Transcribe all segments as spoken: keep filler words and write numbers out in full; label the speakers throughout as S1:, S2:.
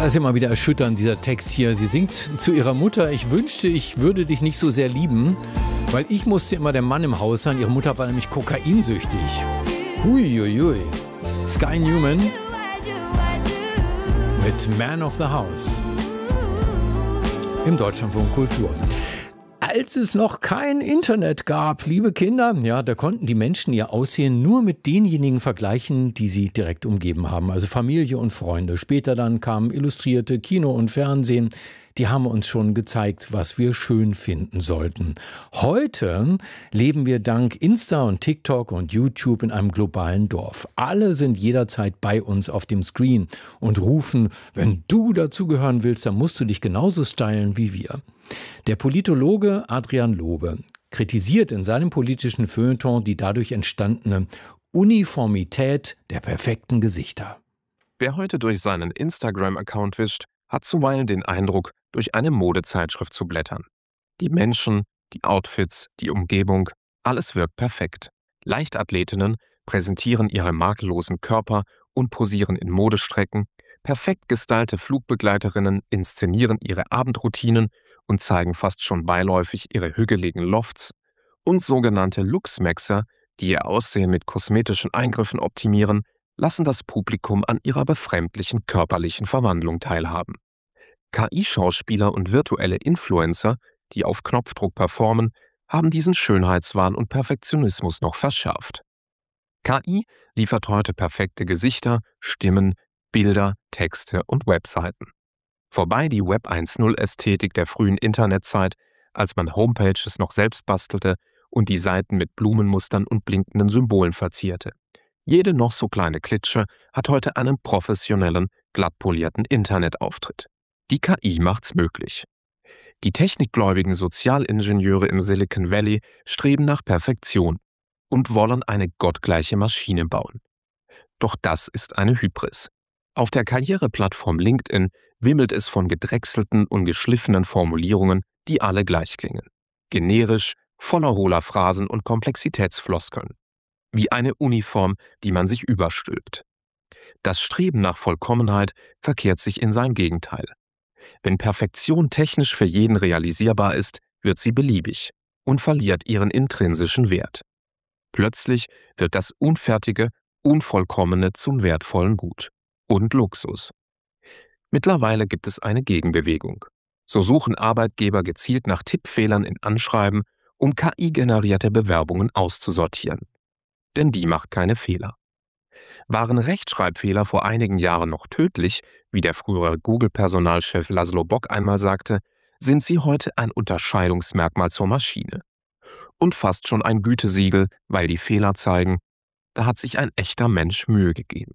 S1: das ist immer wieder erschütternd, dieser Text hier. Sie singt zu ihrer Mutter: Ich wünschte, ich würde dich nicht so sehr lieben, weil ich musste immer der Mann im Haus sein. Ihre Mutter war nämlich kokainsüchtig. Huiuiui. Sky Newman mit Man of the House im Deutschlandfunk Kultur. Als es noch kein Internet gab, liebe Kinder, ja, da konnten die Menschen ihr Aussehen nur mit denjenigen vergleichen, die sie direkt umgeben haben, also Familie und Freunde. Später dann kamen Illustrierte, Kino und Fernsehen. Die haben uns schon gezeigt, was wir schön finden sollten. Heute leben wir dank Insta und TikTok und YouTube in einem globalen Dorf. Alle sind jederzeit bei uns auf dem Screen und rufen: Wenn du dazugehören willst, dann musst du dich genauso stylen wie wir. Der Politologe Adrian Lobe kritisiert in seinem politischen Feuilleton die dadurch entstandene Uniformität der perfekten Gesichter.
S2: Wer heute durch seinen Instagram-Account wischt, hat zuweilen den Eindruck, durch eine Modezeitschrift zu blättern. Die Menschen, die Outfits, die Umgebung, alles wirkt perfekt. Leichtathletinnen präsentieren ihre makellosen Körper und posieren in Modestrecken. Perfekt gestylte Flugbegleiterinnen inszenieren ihre Abendroutinen und zeigen fast schon beiläufig ihre hügeligen Lofts. Und sogenannte Luxmaxer, die ihr Aussehen mit kosmetischen Eingriffen optimieren, lassen das Publikum an ihrer befremdlichen körperlichen Verwandlung teilhaben. K I-Schauspieler und virtuelle Influencer, die auf Knopfdruck performen, haben diesen Schönheitswahn und Perfektionismus noch verschärft. K I liefert heute perfekte Gesichter, Stimmen, Bilder, Texte und Webseiten. Vorbei die Web eins Punkt null-Ästhetik der frühen Internetzeit, als man Homepages noch selbst bastelte und die Seiten mit Blumenmustern und blinkenden Symbolen verzierte. Jede noch so kleine Klitsche hat heute einen professionellen, glattpolierten Internetauftritt. Die K I macht's möglich. Die technikgläubigen Sozialingenieure im Silicon Valley streben nach Perfektion und wollen eine gottgleiche Maschine bauen. Doch das ist eine Hybris. Auf der Karriereplattform LinkedIn wimmelt es von gedrechselten und geschliffenen Formulierungen, die alle gleich klingen. Generisch, voller hohler Phrasen und Komplexitätsfloskeln. Wie eine Uniform, die man sich überstülpt. Das Streben nach Vollkommenheit verkehrt sich in sein Gegenteil. Wenn Perfektion technisch für jeden realisierbar ist, wird sie beliebig und verliert ihren intrinsischen Wert. Plötzlich wird das Unfertige, Unvollkommene zum wertvollen Gut und Luxus. Mittlerweile gibt es eine Gegenbewegung. So suchen Arbeitgeber gezielt nach Tippfehlern in Anschreiben, um K I-generierte Bewerbungen auszusortieren. Denn die macht keine Fehler. Waren Rechtschreibfehler vor einigen Jahren noch tödlich, wie der frühere Google-Personalchef Laszlo Bock einmal sagte, sind sie heute ein Unterscheidungsmerkmal zur Maschine. Und fast schon ein Gütesiegel, weil die Fehler zeigen, da hat sich ein echter Mensch Mühe gegeben.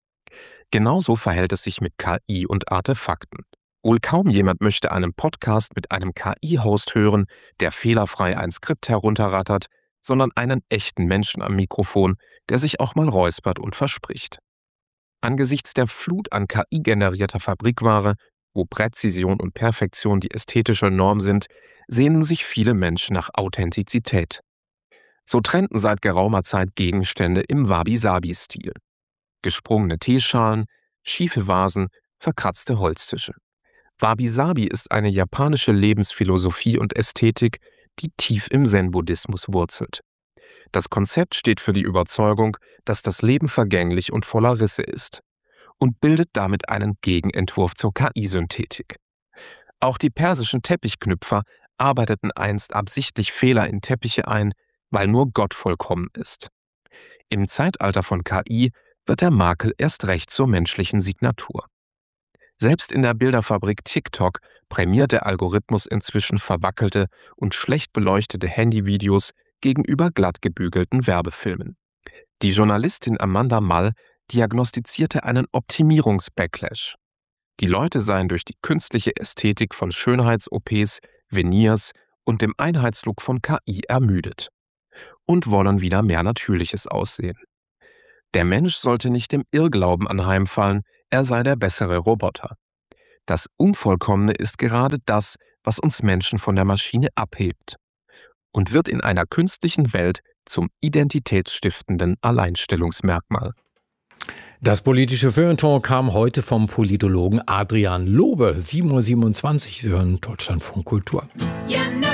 S2: Genauso verhält es sich mit K I und Artefakten. Wohl kaum jemand möchte einen Podcast mit einem K I-Host hören, der fehlerfrei ein Skript herunterrattert, sondern einen echten Menschen am Mikrofon, der sich auch mal räuspert und verspricht. Angesichts der Flut an K I-generierter Fabrikware, wo Präzision und Perfektion die ästhetische Norm sind, sehnen sich viele Menschen nach Authentizität. So trennten seit geraumer Zeit Gegenstände im Wabi-Sabi-Stil. Gesprungene Teeschalen, schiefe Vasen, verkratzte Holztische. Wabi-Sabi ist eine japanische Lebensphilosophie und Ästhetik, die tief im Zen-Buddhismus wurzelt. Das Konzept steht für die Überzeugung, dass das Leben vergänglich und voller Risse ist und bildet damit einen Gegenentwurf zur K I-Synthetik. Auch die persischen Teppichknüpfer arbeiteten einst absichtlich Fehler in Teppiche ein, weil nur Gott vollkommen ist. Im Zeitalter von K I wird der Makel erst recht zur menschlichen Signatur. Selbst in der Bilderfabrik TikTok prämiert der Algorithmus inzwischen verwackelte und schlecht beleuchtete Handyvideos gegenüber glatt gebügelten Werbefilmen. Die Journalistin Amanda Mall diagnostizierte einen Optimierungs-Backlash. Die Leute seien durch die künstliche Ästhetik von Schönheits-O Ps, Veneers und dem Einheitslook von K I ermüdet und wollen wieder mehr Natürliches aussehen. Der Mensch sollte nicht dem Irrglauben anheimfallen, er sei der bessere Roboter. Das Unvollkommene ist gerade das, was uns Menschen von der Maschine abhebt und wird in einer künstlichen Welt zum identitätsstiftenden Alleinstellungsmerkmal.
S1: Das politische Feuilleton kam heute vom Politologen Adrian Lobe. sieben Uhr siebenundzwanzig, Sie hören Deutschlandfunk Kultur.